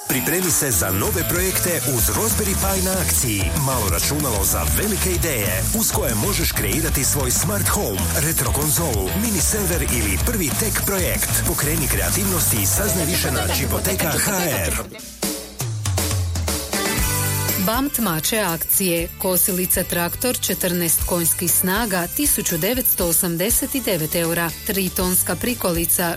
Pripremi se za nove projekte uz Raspberry Pi na akciji. Malo računalo za velike ideje, uz koje možeš kreirati svoj smart home, retro konzolu, mini server ili prvi tech projekt. Pokreni kreativnosti i saznaj više na Čipoteka.hr. BAM Tmače akcije. Kosilica traktor 14 konjskih snaga 1989 eura. 3 tonska prikolica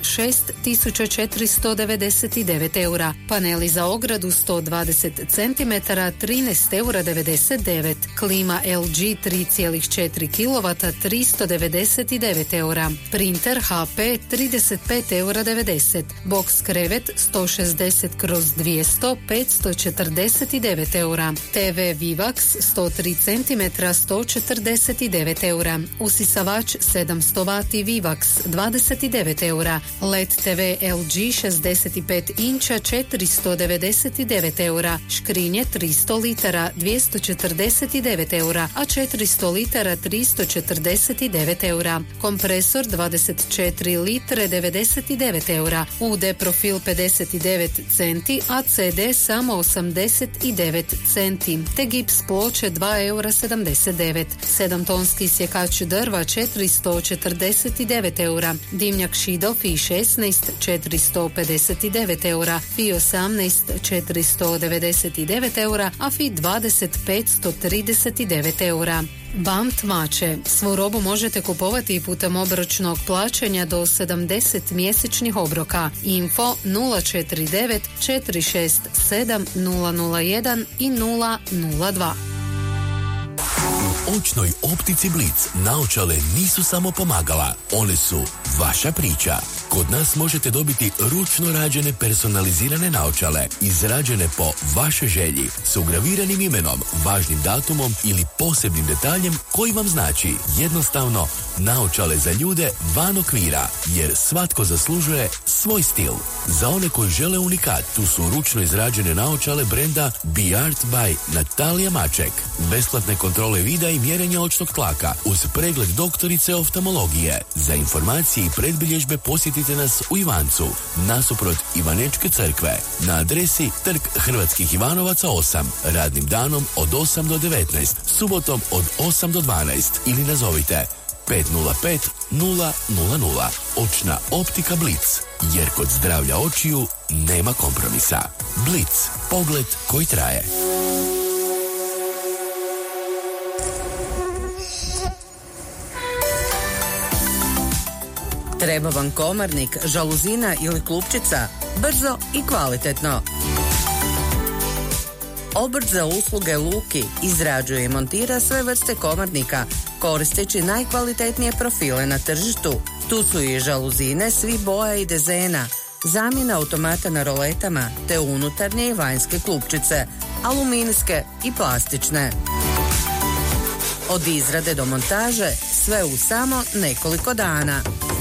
6499 eura. Paneli za ogradu 120 cm 13 eura 99. Klima LG 3,4 kW 399 eura. Printer HP 35 eura 90. Box krevet 160/200 549 eura. TV Vivax 103 cm 149 eura. Usisavač 700 W Vivax 29 eura. LED TV LG 65 inča 499 eura. Škrinje 300 litara 249 eura, a 400 litara 349 eura. Kompresor 24 litre 99 eura. UD profil 59 centi, a CD samo 89 centi. Te gips ploče 2 eura 79. 7 tonski sjekač drva 449 eura. Dimnjak Šido Fi 16 459 eura. Fi 18 499 eura, a Fi 20 539 eura. BAM Tmače. Svu robu možete kupovati putem obročnog plaćanja do 70 mjesečnih obroka. Info 049 467 001 i 002. U očnoj optici Blic naočale nisu samo pomagala, one su vaša priča. Kod nas možete dobiti ručno rađene personalizirane naočale, izrađene po vašoj želji, s ugraviranim imenom, važnim datumom ili posebnim detaljem koji vam znači jednostavno naočale za ljude van okvira, jer svatko zaslužuje svoj stil. Za one koji žele unikat, tu su ručno izrađene naočale brenda Be Art by Natalija Maček. Besplatne kontrole vida i mjerenja očnog tlaka uz pregled doktorice oftalmologije. Za informacije i predbilježbe posjetite nas u Ivancu, nasuprot Ivanečke crkve, na adresi Trg Hrvatskih Ivanovaca 8, radnim danom od 8 do 19, subotom od 8 do 12 ili nazovite 505 000. Očna optika Blic, jer kod zdravlja očiju nema kompromisa. Blic, pogled koji traje. Treba vam komarnik, žaluzina ili klupčica? Brzo i kvalitetno. Obrt za usluge Luki izrađuje i montira sve vrste komarnika, koristeći najkvalitetnije profile na tržištu. Tu su i žaluzine svih boja i dezena, zamjena automata na roletama, te unutarnje i vanjske klupčice, aluminijske i plastične. Od izrade do montaže, sve u samo nekoliko dana.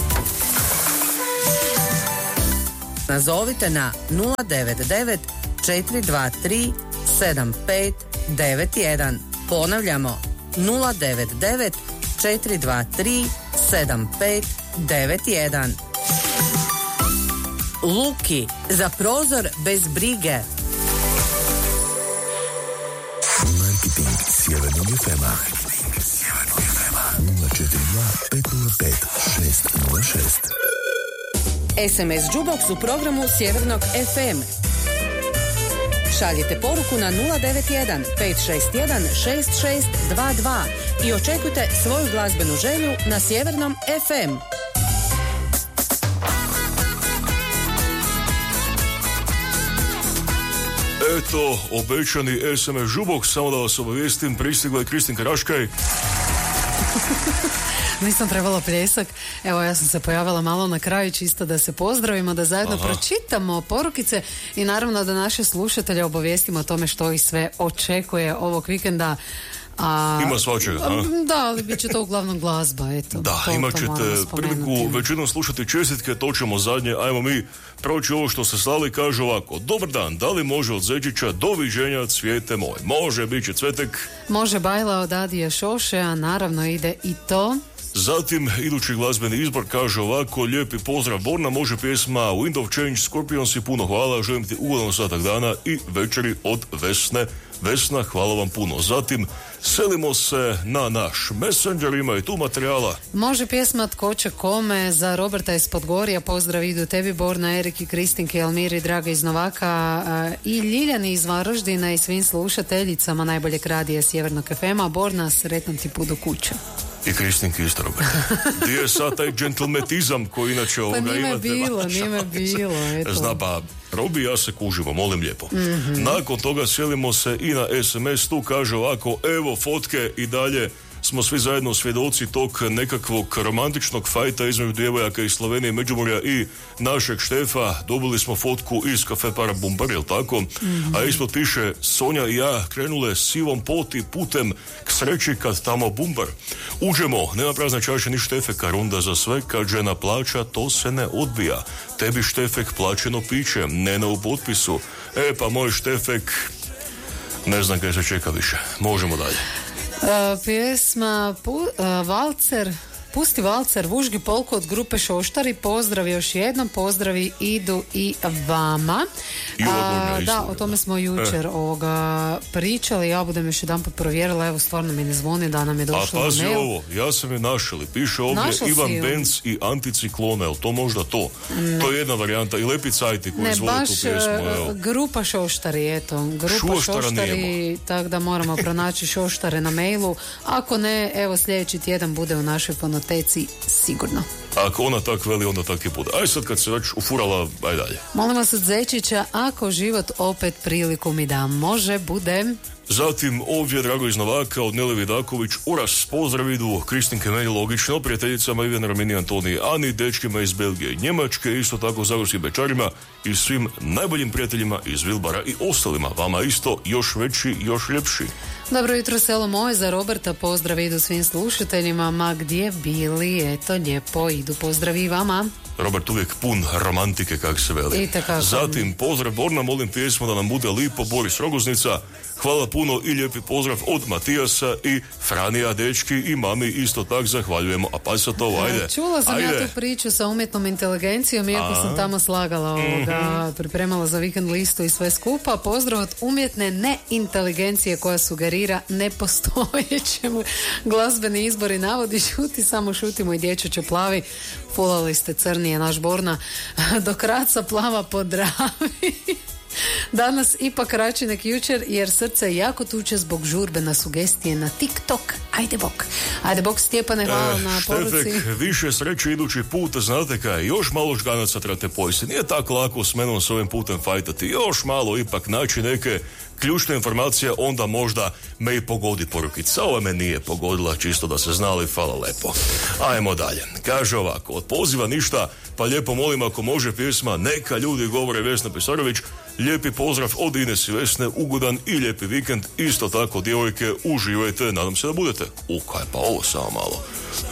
Nazovite na 099 423 7591. Ponavljamo 099 423 7591. Luki, za prozor bez brige. Marketing Sjevernog FM-a 042 505 606. SMS Jukebox u programu Sjevernog FM. Šaljite poruku na 091 561 6622 i očekujte svoju glazbenu želju na Sjevernom FM. Eto, obećani SMS Jukebox, samo da vas obavijestim, pristigla je Kristinka Raškaj. Nisam trebala pljesak. Evo, ja sam se pojavila malo na kraju, čisto da se pozdravimo, da zajedno pročitamo porukice i naravno da naše slušatelje obavijestimo o tome što ih sve očekuje ovog vikenda. Ima svačega, da, ali bit će to uglavnom glazba, eto. Da, imat ćete priliku većinom slušati čestitke, to ćemo zadnje, ajmo mi proći ovo što se slali, kaže ovako: dobar dan, da li može od Zeđića doviđenja cvijete moj? Može, bit će Cvetek. Može Bajla od Adije Šoše, a naravno ide i to. Zatim, idući glazbeni izbor kaže ovako, lijepi pozdrav Borna, može pjesma Wind of Change, Scorpions i puno hvala, želim ti ugodan ostatak dana i večeri od Vesne. Vesna, hvala vam puno. Zatim, selimo se na naš Messenger, ima i tu materijala. Može pjesma Tko će kome za Roberta iz Podgorja, pozdrav idu tebi Borna, Eriki, Kristinki, Almiri, Draga iz Novaka i Ljiljani iz Varaždina i svim slušateljicama najboljeg radija Sjevernog FM-a. Borna, sretan ti put do kuće. I Kristinki iz Trobe. Gdje je sad taj džentlmetizam koji inače ovoga imate? Nije me bilo. Eto. Zna pa, Robi, ja se kužimo, molim lijepo. Nakon toga selimo se i na SMS, tu kaže ovako, evo fotke i dalje smo svi zajedno svjedoci tog nekakvog romantičnog fajta između djevojaka iz Slovenije, Međimurja i našeg Štefa. Dobili smo fotku iz kafe Para Bumbar, jel tako? A ispod piše, Sonja i ja krenule sivom poti putem k sreći kad tamo Bumbar. Uđemo, nema prazne čaše ni Štefeka, runda za sve, kad žena plaća, to se ne odbija. Tebi Štefek plaćeno piće, Nena u potpisu. Pa moj Štefek, ne znam kaj se čeka više. Možemo dalje. Pjesma Valcer, Pusti valcer, Vužgi polku od grupe Šoštari, pozdrav još jednom, pozdravi idu i vama. Da, o tome smo jučer pričali, ja budem još jedan put provjerila, evo stvarno mi ne zvoni da nam je došlo na mail. A pazi ovo, ja sam je našli, piše ovdje Ivan Benz i Anticiklone, jel to možda to? To je jedna varijanta, i Lepi Cajti koji zvoli tu pjesmu. Evo. Grupa Šoštari, eto, grupa Šoštari, tako da moramo pronaći Šoštare na mailu, ako ne, evo sljedeći tjedan bude u našoj fonoteci sigurno. Ako ona tak veli, onda tak i bude. Aj sad kad se već ufurala, aj dalje. Molim vas od Zečića, ako život opet priliku mi da, može, bude. Zatim ovdje Drago iz Novaka od Nele Vidaković, uras, pozdrav idu Kristinke meni logično, prijateljicama Ivana Ramini, Antoniji, Ani, dečkima iz Belgije i Njemačke, isto tako zagorskim bečarima i svim najboljim prijateljima iz Vilbara i ostalima, vama isto još veći, još ljepši. Dobro jutro selo moje, za Roberta pozdrav idu svim slušateljima, ma gdje bili, eto lijepo idu pozdravi i vama. Robert uvijek pun romantike, kak se veli. Zatim pozdrav Borna, molim pjesmu da nam bude lipo, Boris Rogoznica. Hvala puno i lijepi pozdrav od Matijasa i Franija, dečki i mami isto tak zahvaljujemo. A pa sad ovo, ajde. Čula sam ja tu priču sa umjetnom inteligencijom, iako sam tamo slagala pripremala za vikend listu i sve skupa. Pozdrav od umjetne neinteligencije koja sugerira nepostojećemu glazbeni izbori navodi, šuti, samo šutimo i dječače plavi. Fulali ste crnije, naš Borna, dok raca plava po Dravi. Danas ipak kraći nek jučer, jer srce jako tuče zbog žurbe na sugestije na TikTok. Ajde bok Stjepane, hvala na poruci. Štefek, više sreće idući put, znate kaj, još malo žganaca trebate pojesti. Nije tako lako s menom s ovim putem fajtati, još malo ipak naći neke ključne informacije, onda možda me i pogodi porukica. Ovo me nije pogodila, čisto da se znali, hvala lepo. Ajmo dalje. Kaže ovako, od poziva ništa, pa lijepo molim ako može pjesma Neka ljudi govore, Vesna Pisarović. Lijepi pozdrav od Ines i Vesne, ugodan i lijepi vikend, isto tako djevojke, uživajte, nadam se da budete. Kaj pa ovo samo malo.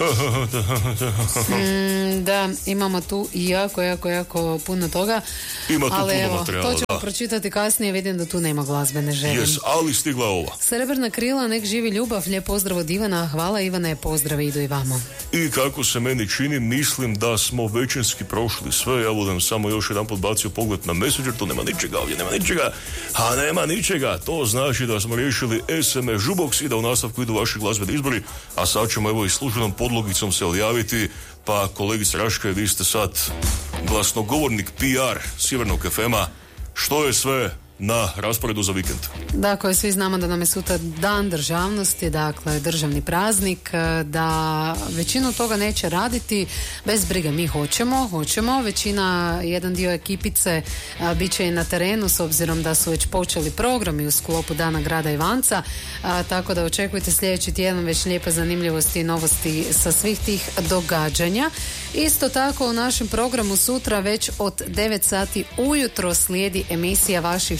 Da, imamo tu jako puno toga. Ima tu ali puno materijala, to ćemo pročitati kasnije, vidim da tu nema glazbene želje. Jes, ali stigla ova. Srebrna krila, nek živi ljubav, lijep pozdrav od Ivana, hvala Ivane, pozdrav idu i vama. I kako se meni čini, mislim da smo većinski prošli sve, ja budem samo još jedan put bacio pogled na Messenger, tu nema ničega, ovdje nema ničega, to znači da smo riješili SMS Žubox i da u nastavku idu vaši glazbeni izbori, a sad ćemo evo i službenom podlogicom se odjaviti, pa kolegica Raška, vi ste sad glasnogovornik PR Sjevernog FM-a, što je sve na rasporedu za vikend? Dakle, svi znamo da nam je sutra dan državnosti, dakle državni praznik, da većinu toga neće raditi, bez brige, mi hoćemo, jedan dio ekipice bit će i na terenu s obzirom da su već počeli programi u sklopu Dana grada Ivanca, tako da očekujte sljedeći tjedan već lijepe zanimljivosti i novosti sa svih tih događanja. Isto tako u našem programu sutra već od 9 sati ujutro slijedi emisija vaših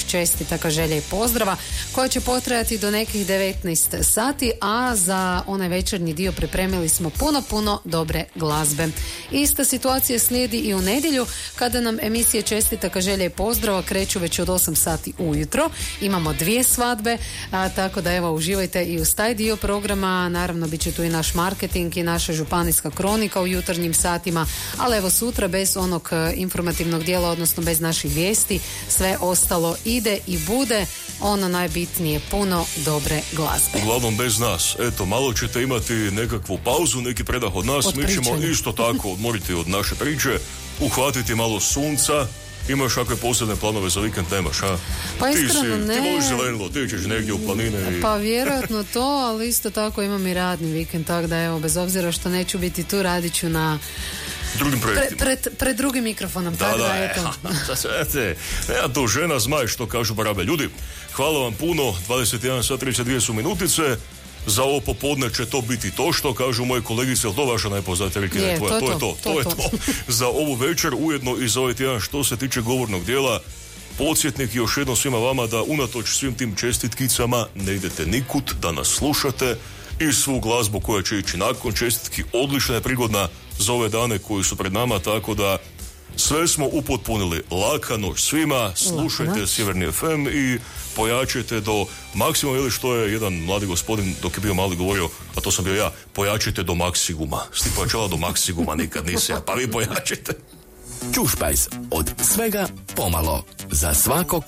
čestitaka, želje i pozdrava koja će potrajati do nekih 19 sati, a za onaj večernji dio pripremili smo puno dobre glazbe. Ista situacija slijedi i u nedjelju kada nam emisije čestitaka, želje i pozdrava kreću već od 8 sati ujutro. Imamo 2 svadbe, tako da evo uživajte i uz taj dio programa. Naravno bit će tu i naš marketing i naša županijska kronika u jutarnjim satima, ali evo sutra bez onog informativnog dijela, odnosno bez naših vijesti, sve ostalo ide i bude ono najbitnije, puno dobre glazbe. Uglavnom bez nas. Eto, malo ćete imati nekakvu pauzu, neki predah od nas. Mi ćemo isto tako odmoriti od naše priče, uhvatiti malo sunca. Imaš kakve posebne planove za vikend, nemaš, a? Pa iskreno ne. Ti voliš zelenilo, ti ćeš negdje u planine i... Pa vjerojatno to, ali isto tako imam i radni vikend, tako da evo, bez obzira što neću biti tu, radit ću na... drugim projektima. Pred drugim mikrofonom, tako da eto. Nema tu žena zmaj, što kažu barabe. Ljudi, hvala vam puno, 21 sat 32 su minutice. Za ovo popodne će to biti to što kažu moje kolegice, ali to vaša najpoznatija rikina je tvoja. To je to. Za ovu večer, ujedno i za ovaj tjedan što se tiče govornog dijela. Podsjetnik još jednom svima vama da unatoč svim tim čestitkicama ne idete nikud, da nas slušate i svu glazbu koja će ići nakon čestitki odlična je, prigodna za ove dane koji su pred nama, tako da sve smo upotpunili. Laka noć svima, slušajte Sjeverni FM i pojačajte do maksimuma, ili što je jedan mladi gospodin dok je bio mali govorio, a to sam bio ja, pojačajte do maksimuma. Sti pojačala do maksimuma, nikad nisi ja, pa vi pojačajte. Čušpajz, od svega pomalo, za svakog